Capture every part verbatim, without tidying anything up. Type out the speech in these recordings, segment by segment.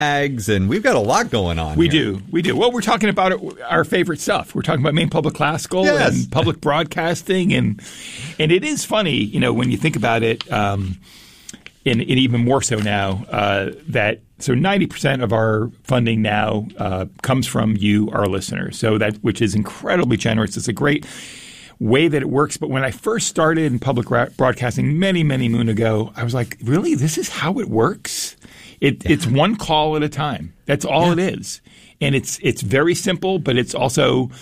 Ags, and we've got a lot going on. We here. do. We do. Well, we're talking about our favorite stuff. We're talking about Maine Public Classical Yes. and public broadcasting. And and it is funny, you know, when you think about it, um, and, and even more so now, uh, that so ninety percent of our funding now uh, comes from you, our listeners. So that which is incredibly generous. It's a great way that it works. But when I first started in public ra- broadcasting many, many moon ago, I was like, really? This is how it works? It, yeah. It's one call at a time. That's all yeah. it is. And it's it's very simple, but it's also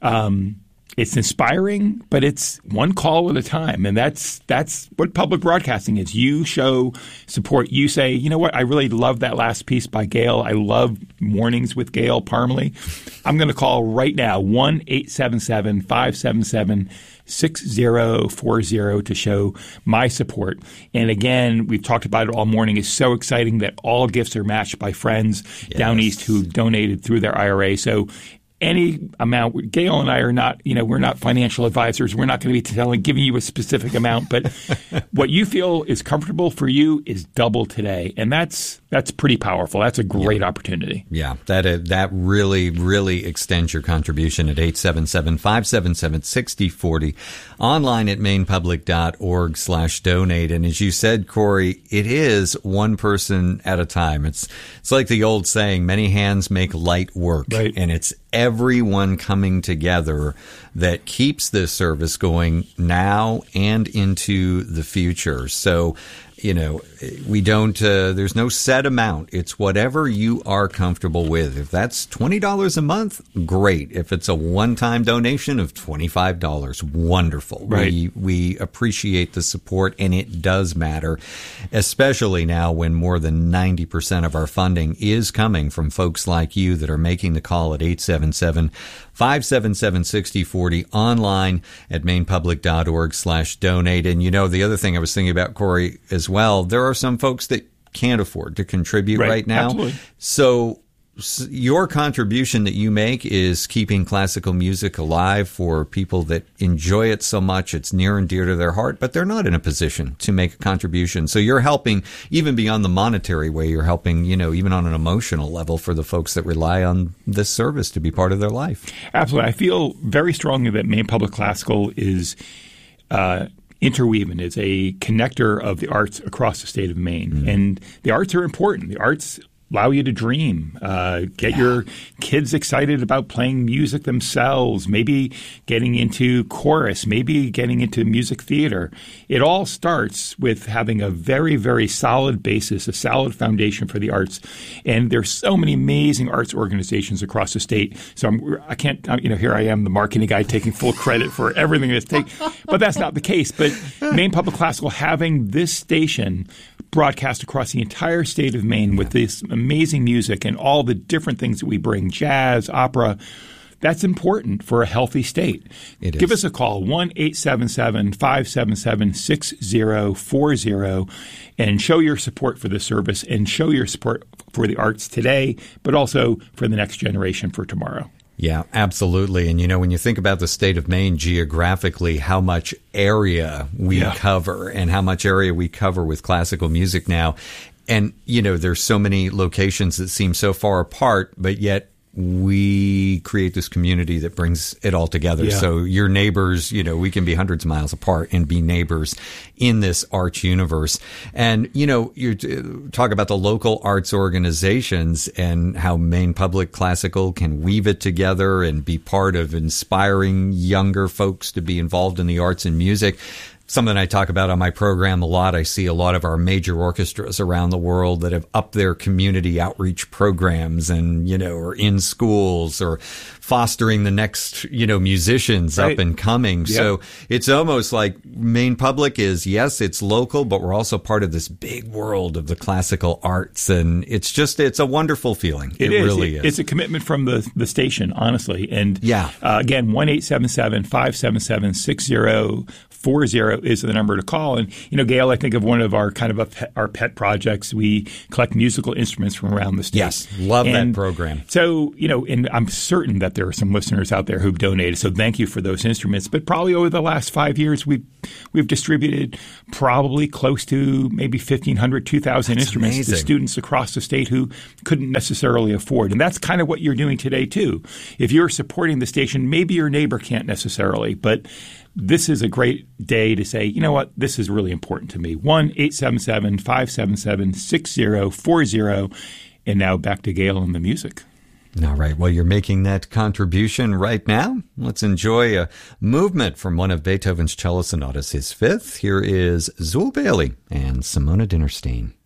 um, it's inspiring, but it's one call at a time. And that's that's what public broadcasting is. You show support. You say, you know what, I really love that last piece by Gail. I love Mornings with Gail Parmalee. I'm going to call right now, one eight seven seven, five seven seven, six zero four zero to show my support. And again, we've talked about it all morning. It's so exciting that all gifts are matched by friends yes. down east who donated through their I R A. So any amount, Gail and I are not, you know, we're not financial advisors. We're not going to be telling, giving you a specific amount, but what you feel is comfortable for you is double today. And that's, that's pretty powerful. That's a great yeah. opportunity. Yeah. That, uh, that really, really extends your contribution at eight seven seven, five seven seven, six zero four zero, online at mainpublic.org slash donate. And as you said, Corey, it is one person at a time. It's, it's like the old saying, many hands make light work. Right. And it's everyone coming together that keeps this service going now and into the future. So, you know, we don't, uh, there's no set amount. It's whatever you are comfortable with. If that's twenty dollars a month, great. If it's a one-time donation of twenty-five dollars, wonderful. Right. We, we appreciate the support, and it does matter, especially now when more than ninety percent of our funding is coming from folks like you that are making the call at eight seven seven, five seven seven, six zero four zero, online at mainpublic.org slash donate. And, you know, the other thing I was thinking about, Corey, as well, there are some folks that can't afford to contribute right, right now. Absolutely. So your contribution that you make is keeping classical music alive for people that enjoy it so much. It's near and dear to their heart, but they're not in a position to make a contribution. So you're helping even beyond the monetary way. You're helping, you know, even on an emotional level for the folks that rely on this service to be part of their life. Absolutely. I feel very strongly that Maine Public Classical is uh, interweaving. It's a connector of the arts across the state of Maine. Mm-hmm. And the arts are important. The arts allow you to dream, uh, get yeah. your kids excited about playing music themselves, maybe getting into chorus, maybe getting into music theater. It all starts with having a very, very solid basis, a solid foundation for the arts. And there's so many amazing arts organizations across the state. So I'm, I can't, you know, here I am, the marketing guy, taking full credit for everything that's taken. But that's not the case. But Maine Public Classical having this station broadcast across the entire state of Maine with this amazing music and all the different things that we bring, jazz, opera, that's important for a healthy state. It is. Give us a call, one eight seven seven, five seven seven, six zero four zero, and show your support for the service and show your support for the arts today, but also for the next generation for tomorrow. Yeah, absolutely. And, you know, when you think about the state of Maine geographically, how much area we yeah. cover and how much area we cover with classical music now. And, you know, there's so many locations that seem so far apart, but yet we create this community that brings it all together. Yeah. So your neighbors, you know, we can be hundreds of miles apart and be neighbors in this arts universe. And, you know, you talk about the local arts organizations and how Maine Public Classical can weave it together and be part of inspiring younger folks to be involved in the arts and music. Something I talk about on my program a lot. I see a lot of our major orchestras around the world that have upped their community outreach programs and, you know, are in schools or fostering the next, you know, musicians right. up and coming. Yep. So it's almost like Maine Public is, yes, it's local, but we're also part of this big world of the classical arts. And it's just, it's a wonderful feeling. It, it is. really it, is. It's a commitment from the, the station, honestly. And yeah. uh, again, one eight seven seven, five seven seven, six zero four zero. zero is the number to call. And, you know, Gail, I think of one of our kind of a pet, our pet projects. We collect musical instruments from around the state. Yes, love and that program. So, you know, and I'm certain that there are some listeners out there who've donated. So thank you for those instruments. But probably over the last five years, we've, we've distributed probably close to maybe fifteen hundred, two thousand instruments amazing. to students across the state who couldn't necessarily afford. And that's kind of what you're doing today, too. If you're supporting the station, maybe your neighbor can't necessarily, but this is a great day to say, you know what, this is really important to me. one eight seven seven, five seven seven, six zero four zero. And now back to Gail and the music. All right. Well, you're making that contribution right now. Let's enjoy a movement from one of Beethoven's cello sonatas, his fifth. Here is Zuill Bailey and Simona Dinnerstein.